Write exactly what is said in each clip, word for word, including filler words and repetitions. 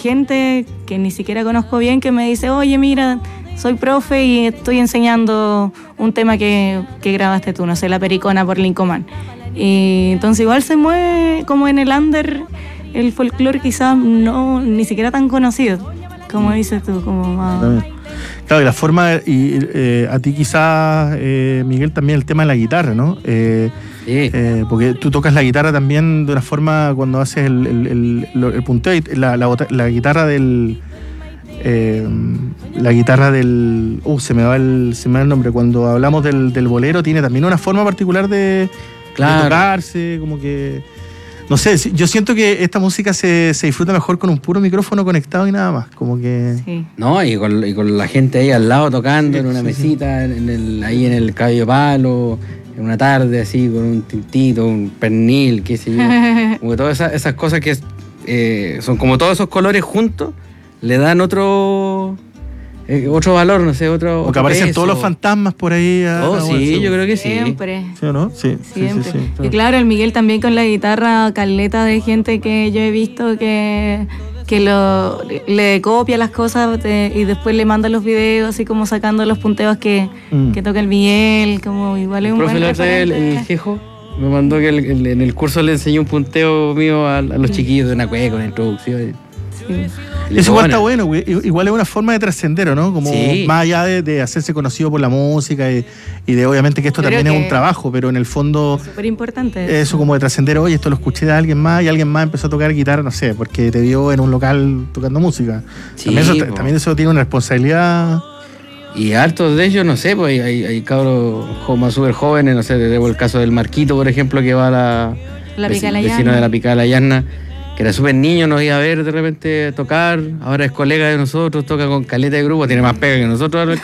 gente que ni siquiera conozco bien que me dice, oye, mira, soy profe y estoy enseñando un tema que, que grabaste tú, no sé, La Pericona por Lincoman. Y entonces igual se mueve como en el under el folclore quizás no ni siquiera tan conocido, como dices tú, como más... Claro, y la forma, y eh, a ti quizás, eh, Miguel, también el tema de la guitarra, ¿no? Eh, sí. eh, porque tú tocas la guitarra también de una forma cuando haces el, el, el, el punteo, la, la, la guitarra del... Eh, la guitarra del... Uh, se me va el, se me va el nombre. Cuando hablamos del, del bolero, tiene también una forma particular de, claro. de tocarse, como que... No sé, yo siento que esta música se, se disfruta mejor con un puro micrófono conectado y nada más, como que... Sí. No, y con, y con la gente ahí al lado tocando, sí, en una sí, mesita, sí. En el, ahí en el Caballo Palo, en una tarde así, con un tintito, un pernil, qué sé yo. Como que todas esas, esas cosas que eh, son como todos esos colores juntos, le dan otro... Eh, otro valor, no sé, otro... O que aparecen peso. Todos los fantasmas por ahí. A, oh, sí, bueno, yo creo que sí. Siempre. ¿Sí o no? Sí, siempre. Sí, sí, sí. Y claro, el Miguel también con la guitarra, caleta de gente que yo he visto que, que lo, le copia las cosas de, y después le manda los videos, así como sacando los punteos que, mm. que toca el Miguel, como igual es un profe buen referente. El, el Jejo me mandó que el, el, en el curso le enseñó un punteo mío a, a los sí. chiquillos de una cueca, una introducción. Sí. Eso igual está bueno, güey. Igual es una forma de trascender, ¿no? Como sí. más allá de, de hacerse conocido por la música y, y de obviamente que esto Creo también que es un trabajo, pero en el fondo... Es súper importante. Eso como de trascender, oye, esto lo escuché de alguien más y alguien más empezó a tocar guitarra, no sé, porque te vio en un local tocando música. Sí, también, eso, también eso tiene una responsabilidad... Y hartos de ellos, no sé, pues hay, hay cabros más súper jóvenes, no sé, debo el caso del Marquito, por ejemplo, que va a la... La Pica la vecino de la Pica de la Llana, que era súper niño, nos iba a ver de repente tocar, ahora es colega de nosotros, toca con caleta de grupo, tiene más pega que nosotros.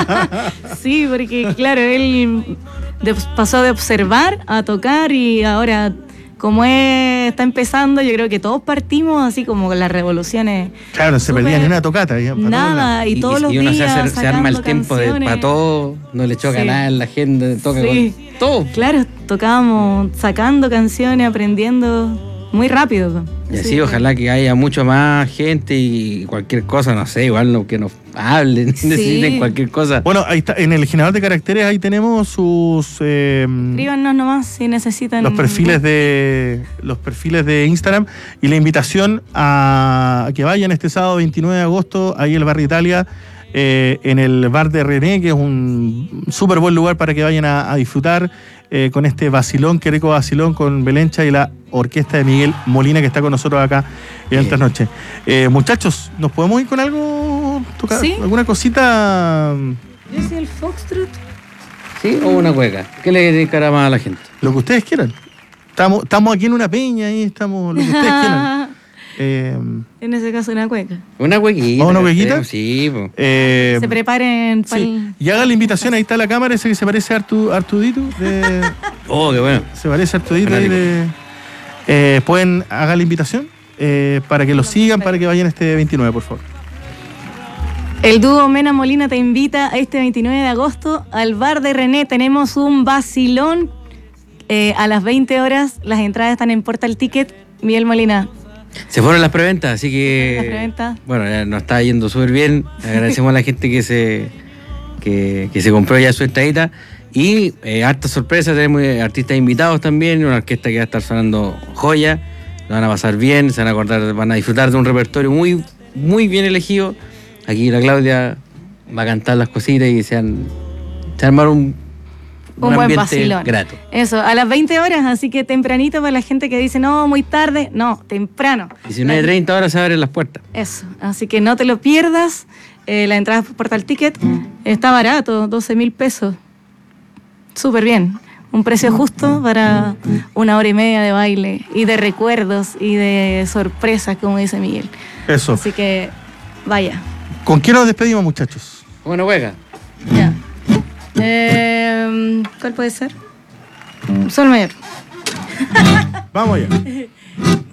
Sí, porque claro, él de, pasó de observar a tocar y ahora, como es, está empezando, yo creo que todos partimos así como con las revoluciones. Claro, no se perdía ni una tocata. Ya, nada, y todos y, los y uno días se, hace, se arma el tiempo de, para todo, no le choca sí. nada en la agenda, toca sí. con todo. Claro, tocábamos sacando canciones, aprendiendo... Muy rápido. Y así, sí, ojalá que haya mucho más gente y cualquier cosa, no sé, igual lo que nos hablen, sí. necesiten cualquier cosa. Bueno, ahí está, en el generador de caracteres ahí tenemos sus... Eh, Escríbanos nomás si necesitan... Los perfiles de los perfiles de Instagram y la invitación a, a que vayan este sábado veintinueve de agosto, ahí en el Barrio Italia, eh, en el bar de René, que es un súper buen lugar para que vayan a, a disfrutar. Eh, con este vacilón, qué rico vacilón con Belencha y la orquesta de Miguel Molina que está con nosotros acá en esta noche. Eh, muchachos, ¿nos podemos ir con algo? Tocar, ¿Sí? ¿Alguna cosita? Yo soy el foxtrot. ¿Sí? O una cueca. ¿Qué le dedicará más a la gente? Lo que ustedes quieran. Estamos, estamos aquí en una peña y estamos lo que ustedes quieran. Eh, en ese caso una cueca. Una cuequita. ¿O una cuequita? Sí. Eh, se preparen. Sí. Y hagan la invitación, ahí está la cámara, ese que se parece a Artu, Artudito. De, oh, qué bueno. Se parece a Artudito. Ahí de, eh, pueden hagan la invitación eh, para que lo sigan, para que vayan este veintinueve, por favor. El dúo Mena Molina te invita a este veintinueve de agosto al bar de René. Tenemos un vacilón eh, a las veinte horas. Las entradas están en Portal Ticket. Miguel Molina. Se fueron las preventas, así que... Las preventas. Bueno, ya nos está yendo súper bien. Agradecemos a la gente que se que, que se compró ya su entradita. Y eh, hartas sorpresas, tenemos artistas invitados también, una orquesta que va a estar sonando joya. Lo van a pasar bien, se van a acordar, van a disfrutar de un repertorio muy, muy bien elegido. Aquí la Claudia va a cantar las cositas y se van, se van a armar un... Un, un buen vacilón. Grato. Eso, a las veinte horas, así que tempranito para la gente que dice, no, muy tarde. No, temprano. diecinueve treinta horas se abren las puertas. Eso, así que no te lo pierdas. Eh, la entrada por Portal Ticket está barato, doce mil pesos. Súper bien. Un precio justo para una hora y media de baile y de recuerdos y de sorpresas, como dice Miguel. Eso. Así que, vaya. ¿Con quién nos despedimos, muchachos? Bueno, juega. Ya. Eh, ¿Cuál puede ser? Sol mayor. Vamos allá.